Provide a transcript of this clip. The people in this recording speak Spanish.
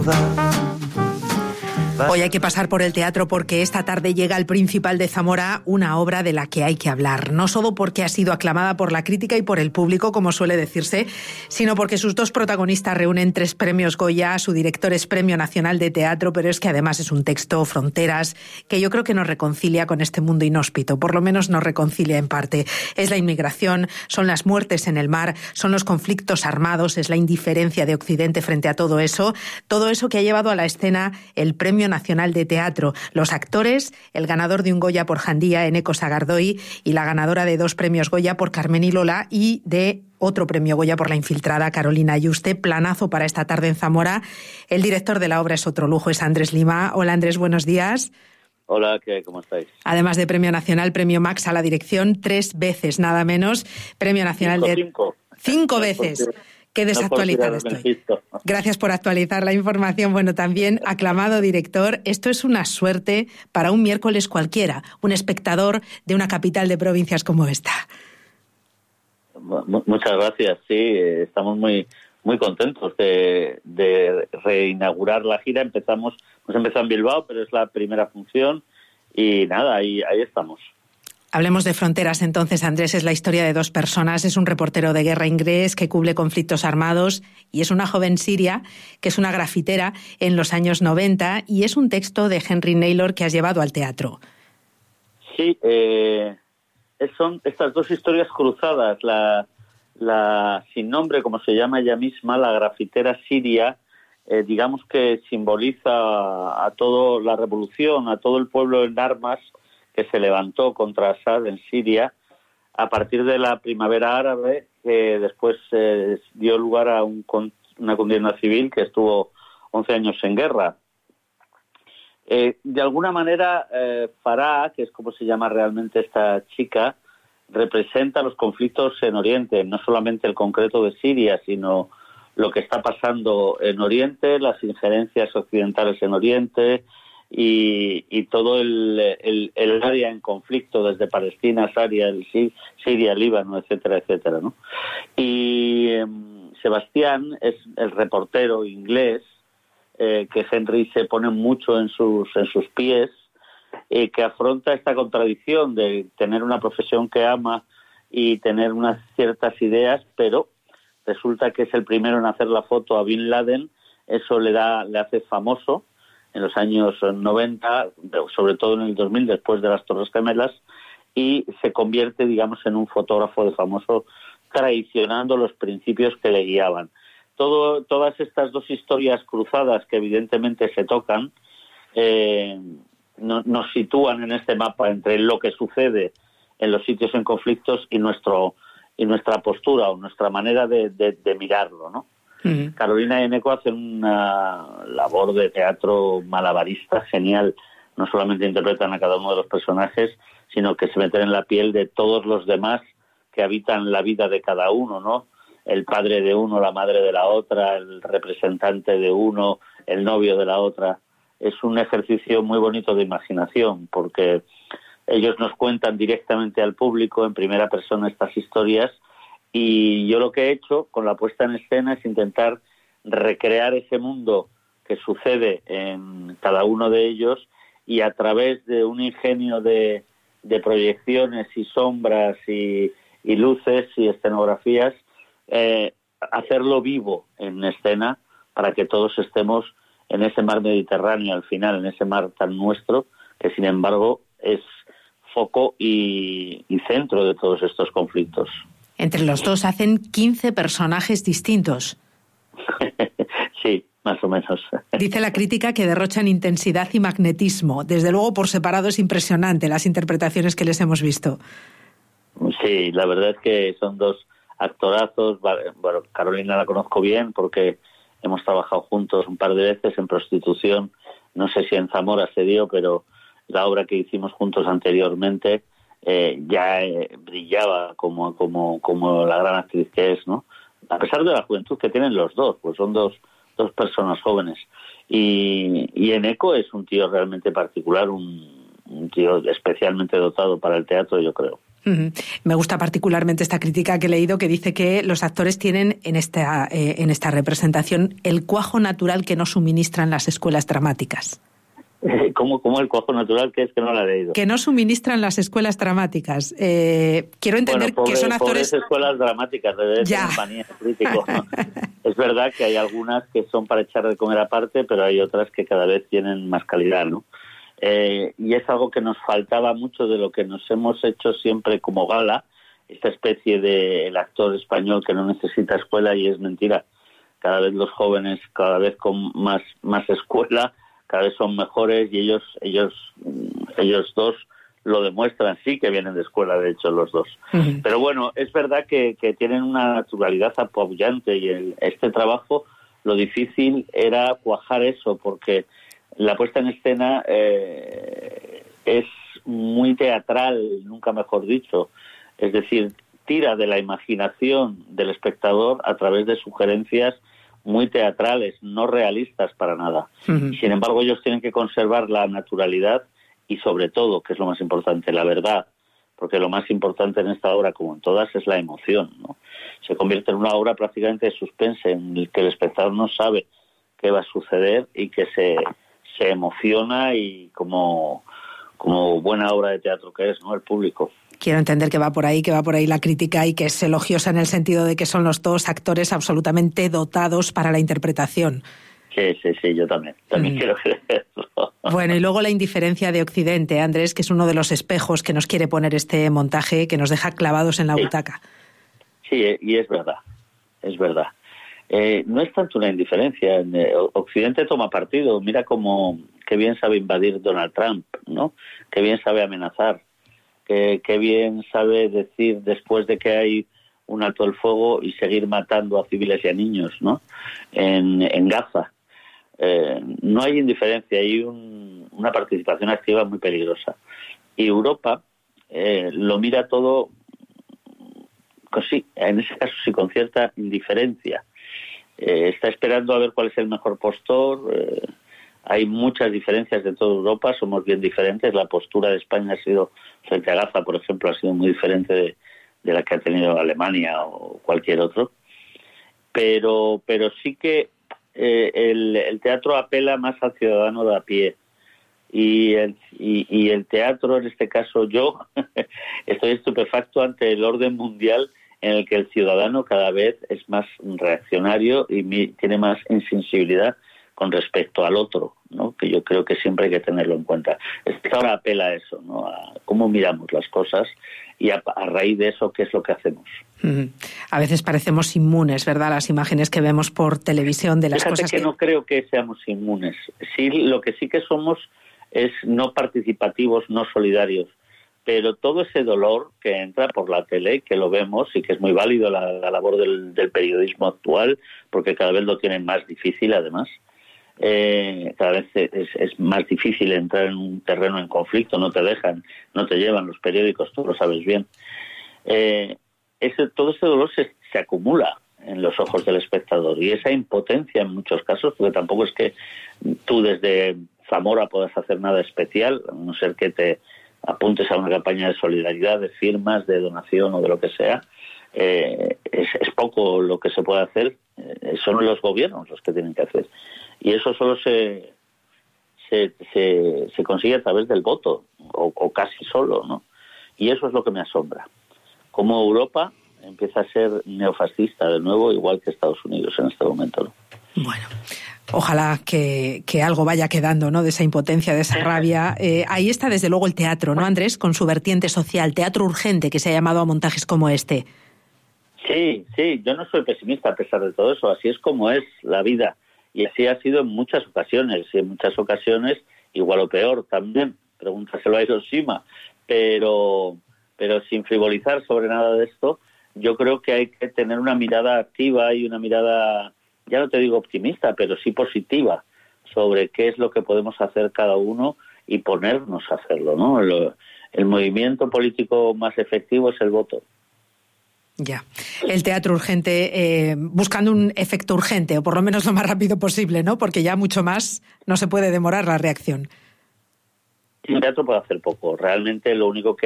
Hoy hay que pasar por el teatro porque esta tarde llega El Principal de Zamora, una obra de la que hay que hablar. No solo porque ha sido aclamada por la crítica y por el público, como suele decirse, sino porque sus dos protagonistas reúnen 3 premios Goya, su director es Premio Nacional de Teatro, pero es que además es un texto, Fronteras, que yo creo que nos reconcilia con este mundo inhóspito, por lo menos nos reconcilia en parte. Es la inmigración, son las muertes en el mar, son los conflictos armados, es la indiferencia de Occidente frente a todo eso que ha llevado a la escena el Premio Nacional de Teatro. Los actores, el ganador de un Goya por Jandía, Eneko Sagardoy, y la ganadora de 2 premios Goya por Carmen y Lola, y de otro premio Goya por La Infiltrada, Carolina Yuste. Planazo para esta tarde en Zamora. El director de la obra es otro lujo, es Andrés Lima. Hola Andrés, buenos días. Hola, ¿cómo estáis? Además de Premio Nacional, Premio Max a la dirección, 3 veces nada menos. Premio Nacional de... 5 veces. Qué desactualizado estoy. Gracias por actualizar la información. Bueno, también aclamado director. Esto es una suerte para un miércoles cualquiera, un espectador de una capital de provincias como esta. Muchas gracias. Sí, estamos muy contentos de reinaugurar la gira. Hemos empezado en Bilbao, pero es la primera función y nada, ahí estamos. Hablemos de Fronteras entonces, Andrés. Es la historia de 2 personas. Es un reportero de guerra inglés que cubre conflictos armados y es una joven siria que es una grafitera en los años 90 y es un texto de Henry Naylor que has llevado al teatro. Sí, son estas 2 historias cruzadas. La sin nombre, como se llama ella misma, la grafitera siria, digamos que simboliza a toda la revolución, a todo el pueblo en armas que se levantó contra Assad en Siria a partir de la primavera árabe, que después dio lugar a una contienda civil que estuvo 11 años en guerra. De alguna manera, Farah, que es como se llama realmente esta chica, representa los conflictos en Oriente, no solamente el concreto de Siria, sino lo que está pasando en Oriente, las injerencias occidentales en Oriente, y todo el área en conflicto desde Palestina, Siria, Líbano, etcétera, etcétera, ¿no? Y Sebastián es el reportero inglés que Henry se pone mucho en sus pies, que afronta esta contradicción de tener una profesión que ama y tener unas ciertas ideas, pero resulta que es el primero en hacer la foto a Bin Laden. Eso le hace famoso en los años 90, sobre todo en el 2000, después de las Torres Gemelas, y se convierte, digamos, en un fotógrafo de famoso, traicionando los principios que le guiaban. Todas estas 2 historias cruzadas, que evidentemente se tocan, nos sitúan en este mapa entre lo que sucede en los sitios en conflictos y nuestra postura o nuestra manera de mirarlo, ¿no? Uh-huh. Carolina y Eneko hacen una labor de teatro malabarista genial. No solamente interpretan a cada uno de los personajes, sino que se meten en la piel de todos los demás que habitan la vida de cada uno, ¿no? El padre de uno, la madre de la otra, el representante de uno, el novio de la otra. Es un ejercicio muy bonito de imaginación, porque ellos nos cuentan directamente al público en primera persona estas historias. Y yo lo que he hecho con la puesta en escena es intentar recrear ese mundo que sucede en cada uno de ellos y a través de un ingenio de proyecciones y sombras y luces y escenografías, hacerlo vivo en escena para que todos estemos en ese mar Mediterráneo al final, en ese mar tan nuestro, que sin embargo es foco y centro de todos estos conflictos. Entre los 2 hacen 15 personajes distintos. Sí, más o menos. Dice la crítica que derrochan intensidad y magnetismo. Desde luego, por separado es impresionante las interpretaciones que les hemos visto. Sí, la verdad es que son 2 actorazos. Bueno, Carolina la conozco bien porque hemos trabajado juntos un par de veces en Prostitución. No sé si en Zamora se dio, pero la obra que hicimos juntos anteriormente ya brillaba como la gran actriz que es, ¿no? A pesar de la juventud que tienen los 2, pues son dos personas jóvenes. Y Eneko es un tío realmente particular, un tío especialmente dotado para el teatro, yo creo. Me gusta particularmente esta crítica que he leído que dice que los actores tienen en esta representación el cuajo natural que nos suministran las escuelas dramáticas. ¿Cómo el cuajo natural? Que es que no la he leído. Que no suministran las escuelas dramáticas. Quiero entender que son actores... Pobres escuelas dramáticas, debe ser manía crítico. Es verdad que hay algunas que son para echar de comer aparte, pero hay otras que cada vez tienen más calidad, ¿no? Y es algo que nos faltaba mucho de lo que nos hemos hecho siempre como gala, esta especie de el actor español que no necesita escuela, y es mentira. Cada vez los jóvenes, cada vez con más escuela, cada vez son mejores, y ellos dos lo demuestran, sí que vienen de escuela, de hecho, los dos. Pero bueno, es verdad que tienen una naturalidad apabullante, y este trabajo, lo difícil era cuajar eso, porque la puesta en escena es muy teatral, nunca mejor dicho. Es decir, tira de la imaginación del espectador a través de sugerencias muy teatrales, no realistas para nada. Sin embargo, ellos tienen que conservar la naturalidad y, sobre todo, que es lo más importante, la verdad. Porque lo más importante en esta obra, como en todas, es la emoción, ¿no? Se convierte en una obra prácticamente de suspense, en el que el espectador no sabe qué va a suceder y que se emociona, y como buena obra de teatro que es, ¿no?, el público. Quiero entender que va por ahí la crítica, y que es elogiosa en el sentido de que son los dos actores absolutamente dotados para la interpretación. Sí, yo también quiero creerlo. Bueno, y luego la indiferencia de Occidente, Andrés, que es uno de los espejos que nos quiere poner este montaje, que nos deja clavados en la butaca. Sí, y es verdad. No es tanto una indiferencia. Occidente toma partido. Mira qué bien sabe invadir Donald Trump, ¿no? Qué bien sabe amenazar. Qué bien sabe decir, después de que hay un alto el fuego, y seguir matando a civiles y a niños, ¿no? En Gaza. No hay indiferencia, hay una participación activa muy peligrosa. Y Europa lo mira todo, sí, en ese caso sí, con cierta indiferencia. Está esperando a ver cuál es el mejor postor. Hay muchas diferencias de toda Europa, somos bien diferentes. La postura de España ha sido, frente a Gaza, por ejemplo, ha sido muy diferente de la que ha tenido Alemania o cualquier otro. Pero sí que el teatro apela más al ciudadano de a pie. Y el teatro, en este caso yo, estoy estupefacto ante el orden mundial en el que el ciudadano cada vez es más reaccionario y tiene más insensibilidad con respecto al otro, ¿no? Que yo creo que siempre hay que tenerlo en cuenta. Ahora apela a eso, ¿no? A cómo miramos las cosas, y a raíz de eso, qué es lo que hacemos. A veces parecemos inmunes, ¿verdad?, las imágenes que vemos por televisión de las cosas que no creo que seamos inmunes. Sí, lo que sí que somos es no participativos, no solidarios. Pero todo ese dolor que entra por la tele, que lo vemos, y que es muy válido la labor del periodismo actual, porque cada vez lo tienen más difícil, además. Cada vez es más difícil entrar en un terreno en conflicto, no te llevan los periódicos, tú lo sabes bien. Todo ese dolor se acumula en los ojos del espectador, y esa impotencia en muchos casos, porque tampoco es que tú desde Zamora puedas hacer nada especial, a no ser que te apuntes a una campaña de solidaridad, de firmas, de donación o de lo que sea. Es poco lo que se puede hacer. Son los gobiernos los que tienen que hacer, y eso solo se consigue a través del voto, o casi solo, ¿no? Y eso es lo que me asombra, cómo Europa empieza a ser neofascista de nuevo, igual que Estados Unidos en este momento, ¿no? Bueno, ojalá que algo vaya quedando, ¿no?, de esa impotencia, de esa rabia. Ahí está desde luego el teatro, ¿no, Andrés?, con su vertiente social, teatro urgente, que se ha llamado a montajes como este. Sí, yo no soy pesimista a pesar de todo eso. Así es como es la vida, y así ha sido en muchas ocasiones, y en muchas ocasiones igual o peor también. Pregúntaselo a Hiroshima. Pero sin frivolizar sobre nada de esto, yo creo que hay que tener una mirada activa y una mirada, ya no te digo optimista, pero sí positiva, sobre qué es lo que podemos hacer cada uno y ponernos a hacerlo, ¿no? El movimiento político más efectivo es el voto. Ya. El teatro urgente, buscando un efecto urgente, o por lo menos lo más rápido posible, ¿no? Porque ya mucho más no se puede demorar la reacción. El teatro puede hacer poco. Realmente lo único que